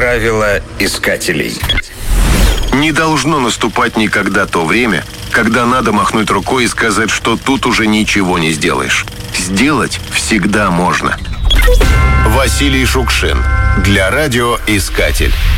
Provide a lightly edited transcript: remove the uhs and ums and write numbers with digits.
Правила искателей. Не должно наступать никогда то время, когда надо махнуть рукой и сказать, что тут уже ничего не сделаешь. Сделать всегда можно. Василий Шукшин. Для радиоискатель.